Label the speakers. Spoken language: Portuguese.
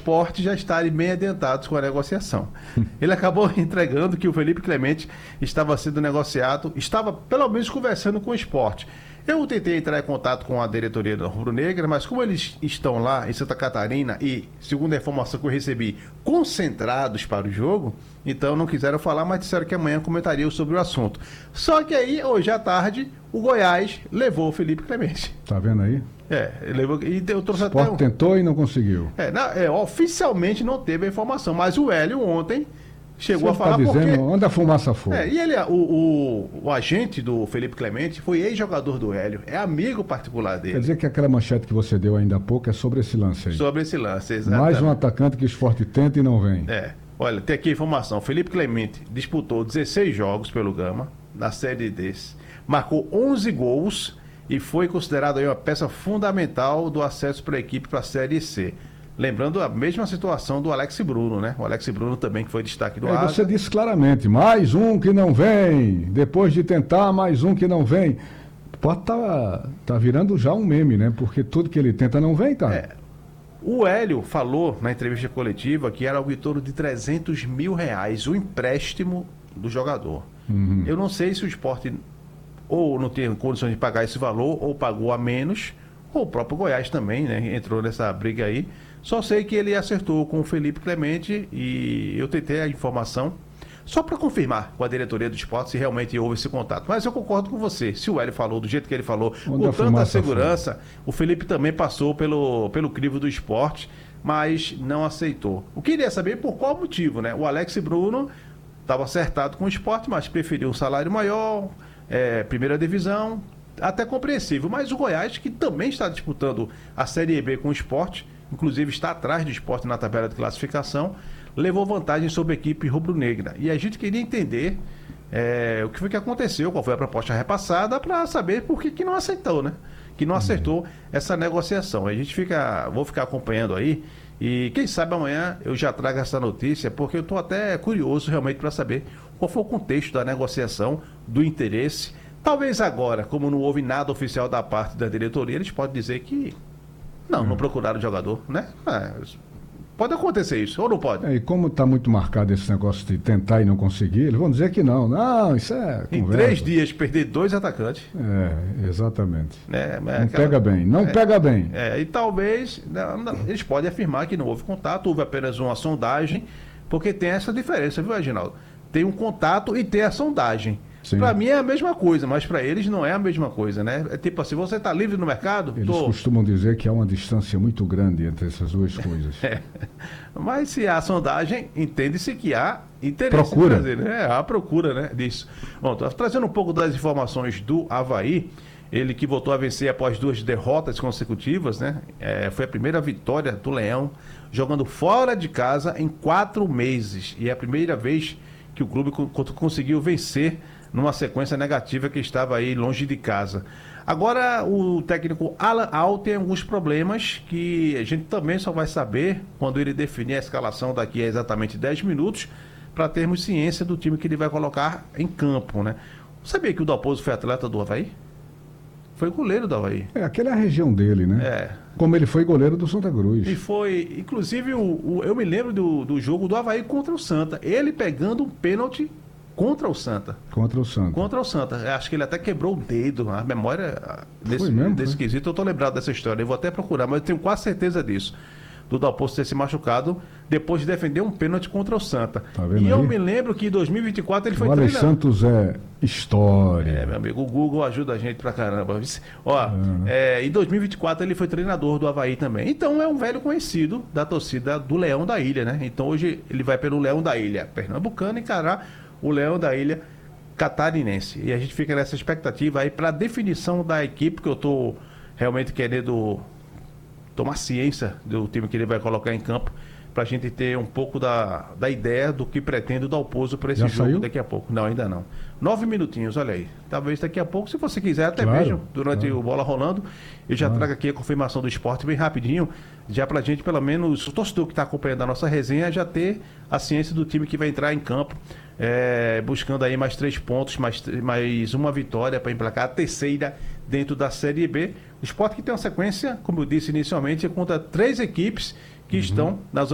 Speaker 1: Sport já estarem bem adiantados com a negociação. Ele acabou entregando que o Felipe Clemente estava sendo negociado, estava pelo menos conversando com o Sport. Eu tentei entrar em contato com a diretoria da Rubro Negra, mas como eles estão lá em Santa Catarina e, segundo a informação que eu recebi, concentrados para o jogo, então não quiseram falar, mas disseram que amanhã comentariam sobre o assunto. Só que aí, hoje à tarde, o Goiás levou o Felipe Clemente.
Speaker 2: Tá vendo aí?
Speaker 1: Levou, e eu trouxe
Speaker 2: o Sport tentou e não conseguiu.
Speaker 1: Oficialmente não teve a informação, mas o Hélio ontem chegou a falar
Speaker 2: dizendo, onde a fumaça for.
Speaker 1: E ele, o agente do Felipe Clemente foi ex-jogador do Hélio, é amigo particular dele.
Speaker 2: Quer dizer que aquela manchete que você deu ainda há pouco é sobre esse lance aí.
Speaker 1: Sobre esse lance, exatamente.
Speaker 2: Mais um atacante que o Sport tenta e não vem.
Speaker 1: Olha, tem aqui a informação. Felipe Clemente disputou 16 jogos pelo Gama, na Série D. Marcou 11 gols e foi considerado aí uma peça fundamental do acesso para a equipe para a Série C. Lembrando a mesma situação do Alex Bruno, né? O Alex Bruno também, que foi destaque do Asa.
Speaker 2: Você disse claramente, mais um que não vem. Depois de tentar, mais um que não vem. Pode tá virando já um meme, né? Porque tudo que ele tenta não vem, cara.
Speaker 1: O Hélio falou na entrevista coletiva que era algo em torno de R$300 mil, o empréstimo do jogador. Eu não sei se o Sport ou não tem condições de pagar esse valor, ou pagou a menos, ou o próprio Goiás também, né? Entrou nessa briga aí. Só sei que ele acertou com o Felipe Clemente e eu tentei a informação só para confirmar com a diretoria do Sport se realmente houve esse contato. Mas eu concordo com você. Se o Hélio falou do jeito que ele falou, com tanta segurança, o Felipe também passou pelo crivo do Sport, mas não aceitou. Eu queria saber por qual motivo, né? O Alex Bruno estava acertado com o Sport, mas preferiu um salário maior, primeira divisão, até compreensível. Mas o Goiás, que também está disputando a Série B com o Sport, inclusive está atrás do Sport na tabela de classificação, levou vantagem sobre a equipe rubro-negra. E a gente queria entender o que foi que aconteceu, qual foi a proposta repassada, para saber por que não aceitou, né? Que não acertou essa negociação. A gente vou ficar acompanhando aí, e quem sabe amanhã eu já trago essa notícia, porque eu estou até curioso realmente para saber qual foi o contexto da negociação, do interesse. Talvez agora, como não houve nada oficial da parte da diretoria, eles podem dizer que não procuraram o jogador, né? Pode acontecer isso, ou não pode?
Speaker 2: E como está muito marcado esse negócio de tentar e não conseguir, eles vão dizer que não. Não, isso é conversa.
Speaker 1: Em 3 dias, perder 2 atacantes.
Speaker 2: Exatamente. Não pega bem, pega bem.
Speaker 1: E talvez, eles podem afirmar que não houve contato, houve apenas uma sondagem, porque tem essa diferença, viu, Reginaldo? Tem um contato e tem a sondagem. Para mim é a mesma coisa, mas para eles não é a mesma coisa, né? É tipo assim, você está livre no mercado?
Speaker 2: Eles costumam dizer que há uma distância muito grande entre essas duas coisas.
Speaker 1: Mas se há sondagem, entende-se que há interesse.
Speaker 2: Procura.
Speaker 1: Há procura, né, disso. Bom, trazendo um pouco das informações do Avaí, ele que voltou a vencer após 2 derrotas consecutivas, né? Foi a primeira vitória do Leão, jogando fora de casa em 4 meses. E é a primeira vez que o clube conseguiu vencer numa sequência negativa que estava aí longe de casa. Agora, o técnico Alan Al tem alguns problemas que a gente também só vai saber quando ele definir a escalação daqui a exatamente 10 minutos, para termos ciência do time que ele vai colocar em campo, né? Sabia que o Dalpozo foi atleta do Avaí? Foi goleiro do Avaí.
Speaker 2: Aquela é a região dele, né? Como ele foi goleiro do Santa Cruz.
Speaker 1: E foi, inclusive, eu me lembro do jogo do Avaí contra o Santa. Ele pegando um pênalti contra o Santa.
Speaker 2: Contra o Santa.
Speaker 1: Acho que ele até quebrou o dedo. A memória desse quesito, eu tô lembrado dessa história. Eu vou até procurar, mas eu tenho quase certeza disso. Do Dalpozo ter se machucado depois de defender um pênalti contra o Santa.
Speaker 2: E
Speaker 1: eu me lembro que em 2024 ele foi
Speaker 2: treinador. O Santos é história.
Speaker 1: Meu amigo, o Google ajuda a gente pra caramba. Em 2024 ele foi treinador do Avaí também. Então é um velho conhecido da torcida do Leão da Ilha, né? Então hoje ele vai pelo Leão da Ilha pernambucano encarar o Leão da Ilha catarinense. E a gente fica nessa expectativa aí para definição da equipe, que eu tô realmente querendo tomar ciência do time que ele vai colocar em campo, para a gente ter um pouco da ideia do que pretende o Dalpozo para esse jogo saiu? Daqui a pouco. Não, ainda não. 9 minutinhos, olha aí. Talvez daqui a pouco, se você quiser, até mesmo durante o Bola Rolando, eu já trago aqui a confirmação do esporte bem rapidinho, já para a gente, pelo menos, o torcedor que está acompanhando a nossa resenha, já ter a ciência do time que vai entrar em campo, buscando aí mais 3 pontos, mais uma vitória para emplacar a terceira dentro da Série B. O Sport que tem uma sequência, como eu disse inicialmente, contra 3 equipes que estão na zona